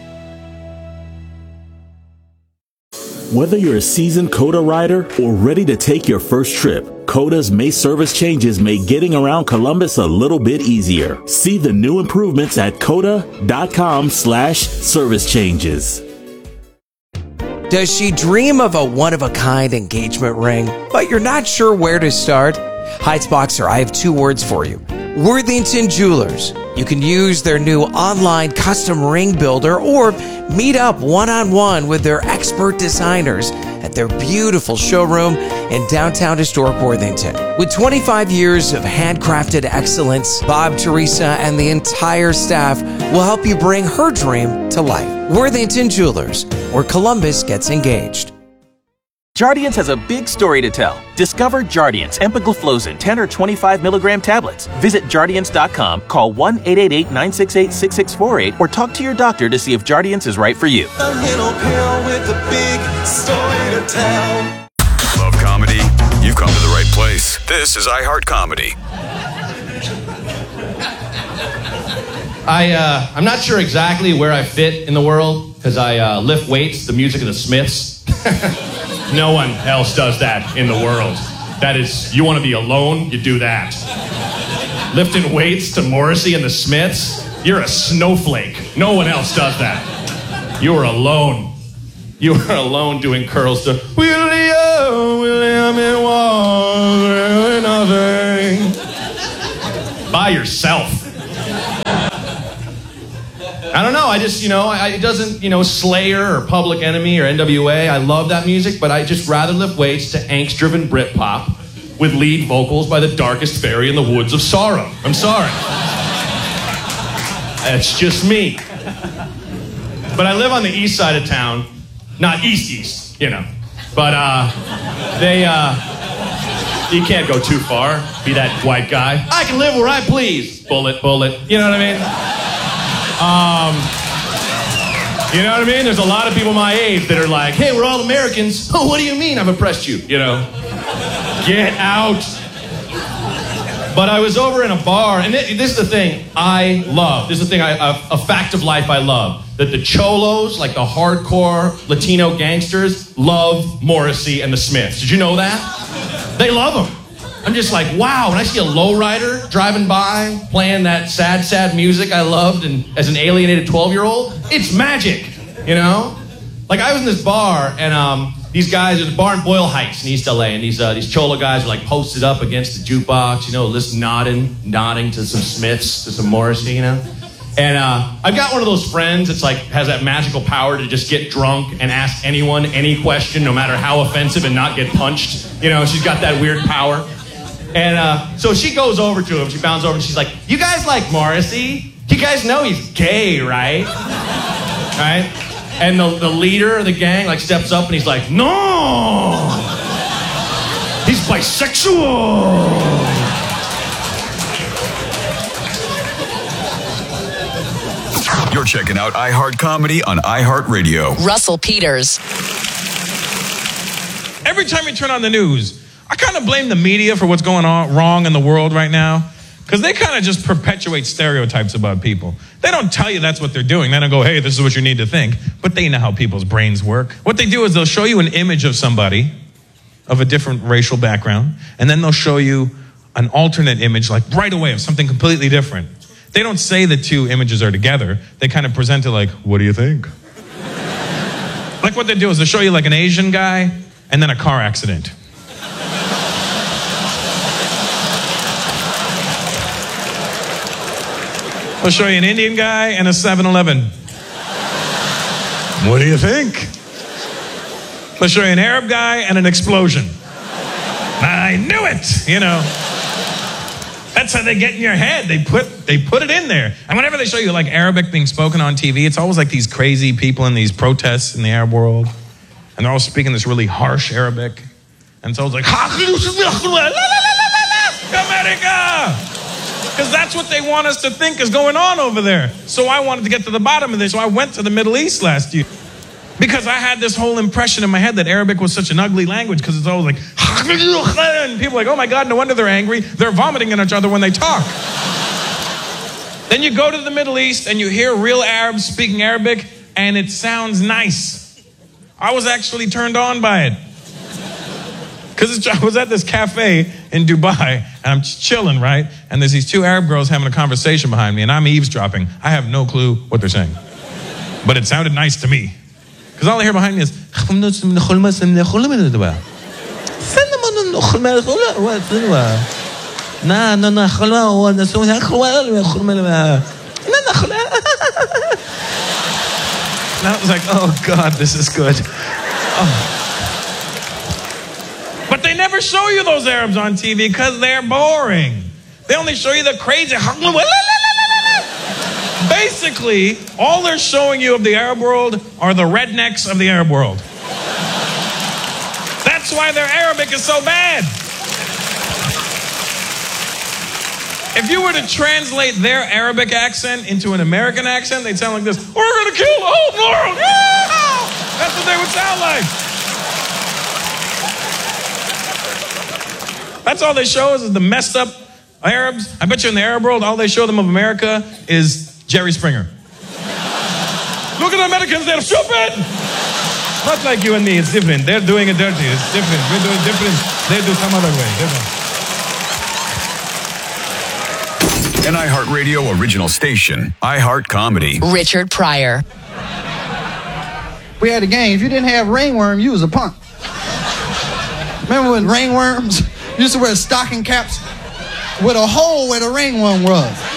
Whether you're a seasoned COTA rider or ready to take your first trip, COTA's May service changes make getting around Columbus a little bit easier. See the new improvements at COTA dot com slash service changes. Does she dream of a one-of-a-kind engagement ring, but you're not sure where to start? Heights Boxer, I have two words for you. Worthington Jewelers. You can use their new online custom ring builder or meet up one-on-one with their expert designers at their beautiful showroom in downtown historic Worthington. With twenty-five years of handcrafted excellence, Bob, Teresa, and the entire staff will help you bring her dream to life. Worthington Jewelers, where Columbus gets engaged. Jardiance has a big story to tell. Discover Jardiance empagliflozin ten or twenty-five milligram tablets. Visit Jardiance dot com, call one eight eight eight, nine six eight, six six four eight, or talk to your doctor to see if Jardiance is right for you. A little pill with a big story to tell. Love comedy? You've come to the right place. This is iHeart Comedy. I, uh, I'm not sure exactly where I fit in the world, because I uh, lift weights, the music of the Smiths. No one else does that in the world. That is, you want to be alone, you do that. Lifting weights to Morrissey and the Smiths, you're a snowflake. No one else does that. You are alone. You are alone doing curls to William, William, it was really nothing. by yourself. I don't know, I just, you know, I, it doesn't, you know, Slayer or Public Enemy or N W A, I love that music, but I just rather lift weights to angst-driven Britpop with lead vocals by the darkest fairy in the woods of sorrow. I'm sorry. That's just me. But I live on the east side of town, not east-east, you know, but uh, they, uh, you can't go too far, be that white guy. I can live where I please. Bullet, bullet, you know what I mean? Um, you know what I mean? There's a lot of people my age that are like, hey, we're all Americans. Oh, what do you mean I've oppressed you? You know? Get out. But I was over in a bar, and this is the thing I love. This is the thing, I, a, a fact of life I love. That the cholos, like the hardcore Latino gangsters, love Morrissey and the Smiths. Did you know that? They love them. I'm just like, wow, when I see a lowrider driving by, playing that sad, sad music I loved and as an alienated twelve-year-old, it's magic, you know? Like, I was in this bar, and um, these guys, there's a bar in Boyle Heights in East L A, and these uh, these cholo guys are like posted up against the jukebox, you know, just nodding, nodding to some Smiths, to some Morrissey, you know? And uh, I've got one of those friends that's like, has that magical power to just get drunk and ask anyone any question, no matter how offensive, and not get punched. You know, she's got that weird power. And uh, so she goes over to him, she bounds over, and she's like, you guys like Morrissey? You guys know he's gay, right? Right? And the, the leader of the gang like steps up and he's like, no! He's bisexual! You're checking out iHeart Comedy on iHeartRadio. Russell Peters. Every time you turn on the news, I kind of blame the media for what's going on wrong in the world right now, because they kind of just perpetuate stereotypes about people. They don't tell you that's what they're doing. They don't go, hey, this is what you need to think. But they know how people's brains work. What they do is they'll show you an image of somebody of a different racial background, and then they'll show you an alternate image, like right away, of something completely different. They don't say the two images are together. They kind of present it like, what do you think? Like what they do is they'll show you like an Asian guy and then a car accident. They'll show you an Indian guy and a seven eleven. What do you think? They'll show you an Arab guy and an explosion. I knew it, you know. That's how they get in your head. They put they put it in there. And whenever they show you like Arabic being spoken on T V, it's always like these crazy people in these protests in the Arab world. And they're all speaking this really harsh Arabic. And it's always like, America! Because that's what they want us to think is going on over there. So I wanted to get to the bottom of this. So I went to the Middle East last year. Because I had this whole impression in my head that Arabic was such an ugly language because it's always like, and people are like, oh my God, no wonder they're angry. They're vomiting on each other when they talk. Then you go to the Middle East and you hear real Arabs speaking Arabic and it sounds nice. I was actually turned on by it. Because I was at this cafe in Dubai and I'm just chilling, right? And there's these two Arab girls having a conversation behind me and I'm eavesdropping. I have no clue what they're saying. But it sounded nice to me. Because all I hear behind me is, and I was like, oh God, this is good. Oh. But they never show you those Arabs on T V because they're boring. They only show you the crazy. Basically, all they're showing you of the Arab world are the rednecks of the Arab world. That's why their Arabic is so bad. If you were to translate their Arabic accent into an American accent, they'd sound like this. We're going to kill the whole world. Yeah! That's what they would sound like. That's all they show us is the messed up Arabs. I bet you in the Arab world, all they show them of America is Jerry Springer. Look at the Americans, they're stupid! Not like you and me, it's different. They're doing it dirty, it's different. We're doing different, they do some other way, different. An iHeartRadio original station, iHeart Comedy. Richard Pryor. We had a game. If you didn't have ringworm, you was a punk. Remember when ringworms used to wear stocking caps? with a hole where the ringworm was.